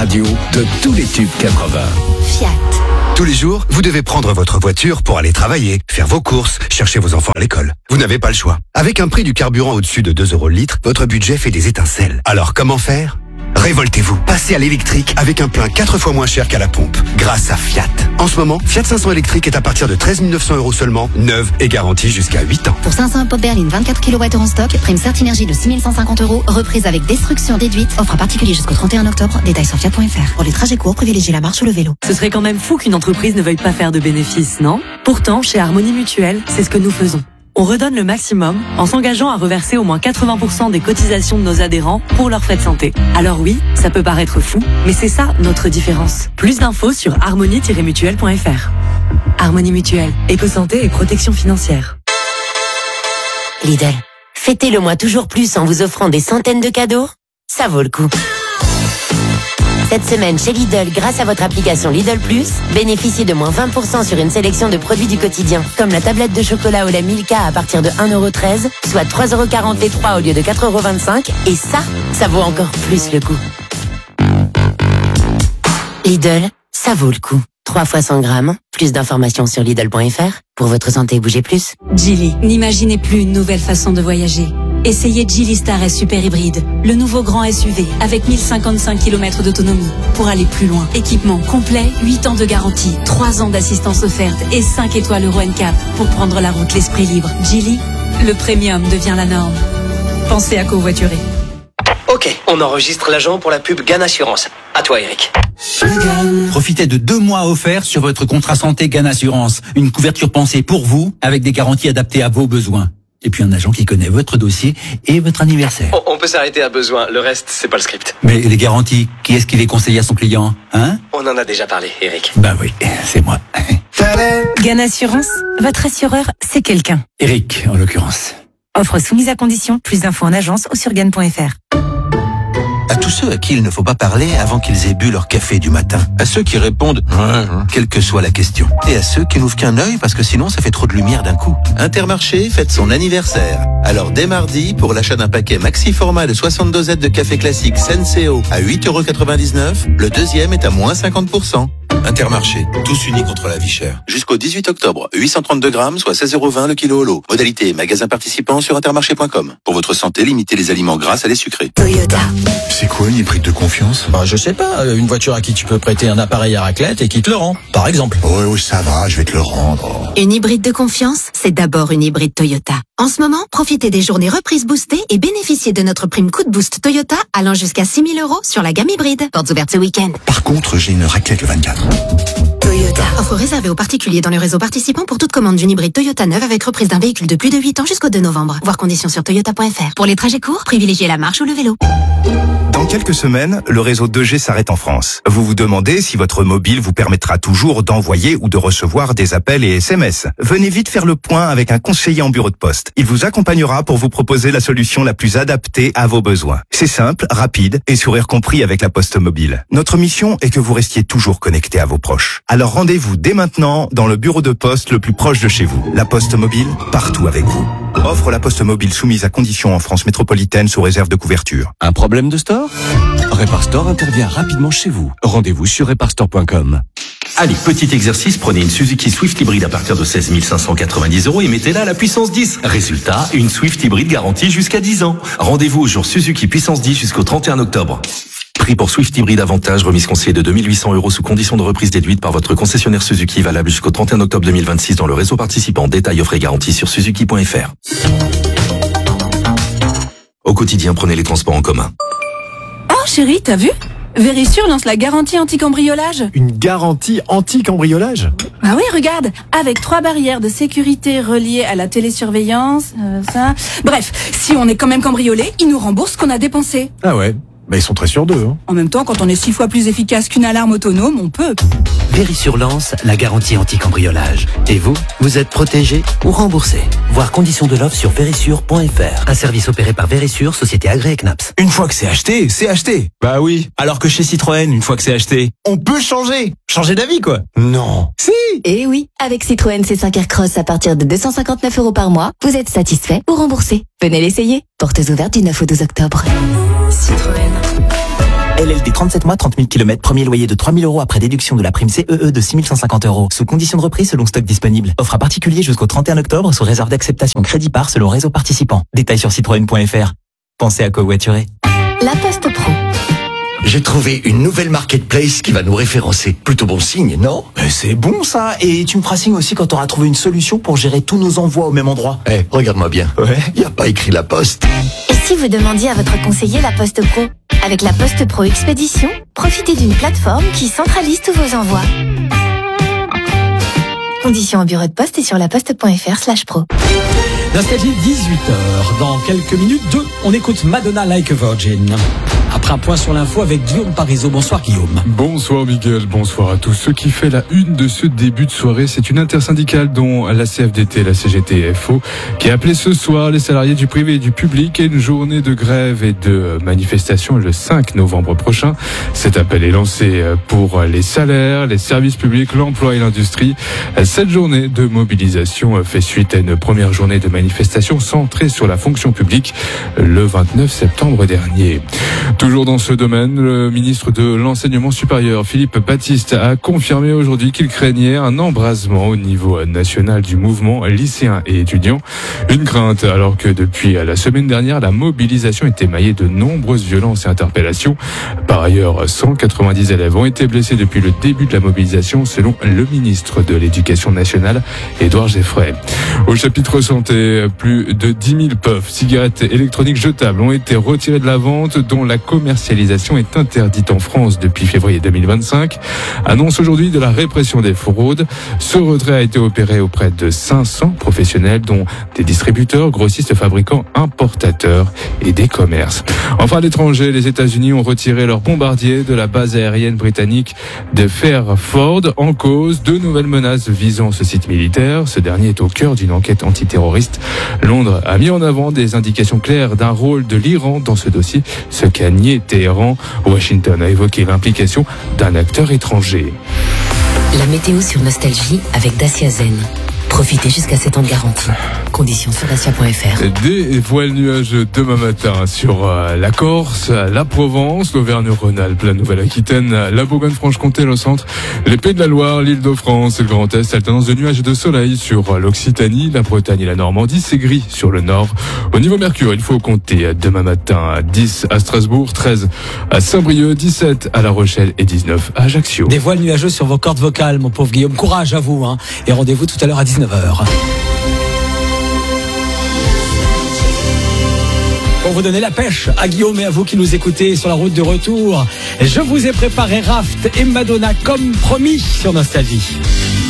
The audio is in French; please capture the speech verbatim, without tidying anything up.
radio de tous les tubes quatre-vingts. Fiat. Tous les jours, vous devez prendre votre voiture pour aller travailler, faire vos courses, chercher vos enfants à l'école. Vous n'avez pas le choix. Avec un prix du carburant au-dessus de deux euros le litre, votre budget fait des étincelles. Alors comment faire ? Révoltez-vous. Passez à l'électrique avec un plein quatre fois moins cher qu'à la pompe, grâce à Fiat. En ce moment, Fiat cinq cents électrique est à partir de treize mille neuf cents euros seulement, neuve et garantie jusqu'à huit ans. Pour cinq cents pop berline vingt-quatre kilowattheures en stock, prime Certinergie de six mille cent cinquante euros, reprise avec destruction déduite, offre à particulier jusqu'au trente et un octobre, détails sur fiat point f r. Pour les trajets courts, privilégiez la marche ou le vélo. Ce serait quand même fou qu'une entreprise ne veuille pas faire de bénéfices, non ? Pourtant, chez Harmonie Mutuelle, c'est ce que nous faisons. On redonne le maximum en s'engageant à reverser au moins quatre-vingts pour cent des cotisations de nos adhérents pour leurs frais de santé. Alors oui, ça peut paraître fou, mais c'est ça notre différence. Plus d'infos sur harmonie tiret mutuelle point f r. Harmonie Mutuelle, éco-santé et protection financière. Lidl, fêtez le mois toujours plus en vous offrant des centaines de cadeaux. Ça vaut le coup. Cette semaine chez Lidl, grâce à votre application Lidl Plus, bénéficiez de moins vingt pour cent sur une sélection de produits du quotidien, comme la tablette de chocolat au lait Milka à partir de un euro treize, soit trois euros quarante-trois au lieu de quatre euros vingt-cinq, et ça, ça vaut encore plus le coup. Lidl, ça vaut le coup. trois fois cent grammes, plus d'informations sur Lidl point f r. Pour votre santé, bougez plus. Geely, n'imaginez plus une nouvelle façon de voyager. Essayez Geely Star S Super Hybride, le nouveau grand S U V avec mille cinquante-cinq kilomètres d'autonomie pour aller plus loin. Équipement complet, huit ans de garantie, trois ans d'assistance offerte et cinq étoiles Euro N C A P pour prendre la route l'esprit libre. Geely, le premium devient la norme. Pensez à covoiturer. Ok, on enregistre l'agent pour la pub Gan Assurance. À toi, Eric. Profitez de deux mois offerts sur votre contrat santé Gan Assurance. Une couverture pensée pour vous, avec des garanties adaptées à vos besoins. Et puis un agent qui connaît votre dossier et votre anniversaire. On, on peut s'arrêter à besoin, le reste, c'est pas le script. Mais les garanties, qui est-ce qui les conseille à son client, hein? On en a déjà parlé, Eric. Ben oui, c'est moi. Gan Assurance, votre assureur, c'est quelqu'un. Eric, en l'occurrence. Offre soumise à condition, plus d'infos en agence ou sur gan point f r. À tous ceux à qui il ne faut pas parler avant qu'ils aient bu leur café du matin. À ceux qui répondent « quelle que soit la question ». Et à ceux qui n'ouvrent qu'un œil parce que sinon ça fait trop de lumière d'un coup. Intermarché fête son anniversaire. Alors dès mardi, pour l'achat d'un paquet maxi format de soixante dosettes de café classique Senseo à huit euros quatre-vingt-dix-neuf, le deuxième est à moins cinquante pour cent. Intermarché, tous unis contre la vie chère. Jusqu'au dix-huit octobre, huit cent trente-deux grammes, soit seize euros vingt le kilo au lot. Modalité magasin participant sur intermarché point com. Pour votre santé, limitez les aliments gras à les sucrés. Toyota. C'est quoi une hybride de confiance? Bah je sais pas, une voiture à qui tu peux prêter un appareil à raclette et qui te le rend, par exemple. Oui, oui, ça va, je vais te le rendre. Une hybride de confiance, c'est d'abord une hybride Toyota. En ce moment, profitez des journées reprises boostées et bénéficiez de notre prime coup de boost Toyota allant jusqu'à six mille euros sur la gamme hybride. Portes ouvertes ce week-end. Par contre, j'ai une raclette le vingt-quatre. Toyota. Offre réservée aux particuliers dans le réseau participant pour toute commande d'une hybride Toyota neuve avec reprise d'un véhicule de plus de huit ans jusqu'au deux novembre. Voir conditions sur toyota point f r. Pour les trajets courts, privilégiez la marche ou le vélo. Dans quelques semaines, le réseau deux G s'arrête en France. Vous vous demandez si votre mobile vous permettra toujours d'envoyer ou de recevoir des appels et S M S. Venez vite faire le point avec un conseiller en bureau de poste. Il vous accompagnera pour vous proposer la solution la plus adaptée à vos besoins. C'est simple, rapide et sourire compris avec la Poste Mobile. Notre mission est que vous restiez toujours connecté à vos proches. Alors rendez-vous dès maintenant dans le bureau de poste le plus proche de chez vous. La Poste Mobile, partout avec vous. Offre la Poste Mobile soumise à conditions en France métropolitaine sous réserve de couverture. Un problème de store? Reparstore intervient rapidement chez vous. Rendez-vous sur reparstore point com. Allez, petit exercice, prenez une Suzuki Swift hybride à partir de seize mille cinq cent quatre-vingt-dix euros et mettez-la à la puissance dix. Résultat, une Swift hybride garantie jusqu'à dix ans. Rendez-vous au jour Suzuki puissance dix jusqu'au trente et un octobre. Prix pour Swift Hybrid Avantage, remise conseillée de deux mille huit cents euros sous condition de reprise déduite par votre concessionnaire Suzuki, valable jusqu'au trente et un octobre deux mille vingt-six dans le réseau participant. Détails offre et garantie sur suzuki point f r. Au quotidien, prenez les transports en commun. Oh chérie, t'as vu? Verisure lance la garantie anti-cambriolage. Une garantie anti-cambriolage? Ah oui, regarde, avec trois barrières de sécurité reliées à la télésurveillance, euh, ça... Bref, si on est quand même cambriolé, ils nous remboursent ce qu'on a dépensé. Ah ouais, bah ils sont très sûrs d'eux. Hein. En même temps, quand on est six fois plus efficace qu'une alarme autonome, on peut. Verisure lance la garantie anti-cambriolage. Et vous, vous êtes protégé ou remboursé? Voir conditions de l'offre sur verisure point f r. Un service opéré par Verisure, société agréée C N A P S. Une fois que c'est acheté, c'est acheté. Bah oui. Alors que chez Citroën, une fois que c'est acheté, on peut changer. Changer d'avis, quoi. Non. Si. Et oui, avec Citroën C cinq Aircross à partir de deux cent cinquante-neuf euros par mois, vous êtes satisfait ou remboursé. Venez l'essayer. Portes ouvertes du neuf au douze octobre. Citroën. L L D trente-sept mois, trente mille kilomètres, premier loyer de trois mille euros après déduction de la prime C E E de six mille cent cinquante euros. Sous condition de reprise selon stock disponible. Offre à particulier jusqu'au trente et un octobre sous réserve d'acceptation crédit par selon réseau participant. Détails sur citroën point F R. Pensez à covoiturer. La Poste Pro. J'ai trouvé une nouvelle marketplace qui va nous référencer. Plutôt bon signe, non? Mais c'est bon ça. Et tu me feras signe aussi quand tu auras trouvé une solution pour gérer tous nos envois au même endroit. Eh, hey, regarde-moi bien. Ouais. Y a pas écrit La Poste. Et si vous demandiez à votre conseiller La Poste Pro? Avec La Poste Pro Expédition, profitez d'une plateforme qui centralise tous vos envois. Conditions en bureau de poste et sur laposte point F R slash pro. Nostalgie, dix-huit heures. Dans quelques minutes, deux, on écoute Madonna Like a Virgin. Après un point sur l'info avec Guillaume Parisot. Bonsoir Guillaume. Bonsoir Miguel, bonsoir à tous. Ce qui fait la une de ce début de soirée, c'est une intersyndicale dont la C F D T, la C G T et F O, qui a appelé ce soir les salariés du privé et du public à une journée de grève et de manifestation le cinq novembre prochain. Cet appel est lancé pour les salaires, les services publics, l'emploi et l'industrie. Cette journée de mobilisation fait suite à une première journée de manifestation centrée sur la fonction publique le vingt-neuf septembre dernier. Toujours dans ce domaine, le ministre de l'Enseignement supérieur, Philippe Baptiste, a confirmé aujourd'hui qu'il craignait un embrasement au niveau national du mouvement lycéen et étudiant. Une crainte alors que depuis la semaine dernière, la mobilisation était émaillée de nombreuses violences et interpellations. Par ailleurs, cent quatre-vingt-dix élèves ont été blessés depuis le début de la mobilisation, selon le ministre de l'Éducation nationale, Édouard Geffray. Au chapitre santé, plus de dix mille puffs, cigarettes électroniques jetables ont été retirées de la vente, dont la commercialisation est interdite en France depuis février deux mille vingt-cinq. Annonce aujourd'hui de la répression des fraudes. Ce retrait a été opéré auprès de cinq cents professionnels, dont des distributeurs, grossistes, fabricants, importateurs et des commerces. Enfin, à l'étranger, les États-Unis ont retiré leur bombardier de la base aérienne britannique de Fairford. En cause, deux nouvelles menaces visant ce site militaire. Ce dernier est au cœur d'une enquête antiterroriste. Londres a mis en avant des indications claires d'un rôle de l'Iran dans ce dossier, ce qu'a nié Téhéran. Washington a évoqué l'implication d'un acteur étranger. La météo sur Nostalgie avec Dacia Zen. Profitez jusqu'à sept ans de garantie. Conditions sur dacia point F R. Des voiles nuageux demain matin sur euh, la Corse, la Provence, l'Auvergne-Rhône-Alpes, la Nouvelle-Aquitaine, la Bourgogne-Franche-Comté, le centre, les Pays de la Loire, l'Île-de-France et le Grand Est. Alternance de nuages et de soleil sur l'Occitanie, la Bretagne et la Normandie. C'est gris sur le nord. Au niveau mercure, il faut compter demain matin dix à Strasbourg, treize à Saint-Brieuc, dix-sept à La Rochelle et dix-neuf à Ajaccio. Des voiles nuageux sur vos cordes vocales, mon pauvre Guillaume. Courage à vous, hein. Et rendez-vous tout à l'heure à dix-neuf heures. Pour vous donner la pêche à Guillaume et à vous qui nous écoutez sur la route de retour, je vous ai préparé Raft et Madonna comme promis sur Nostalgie.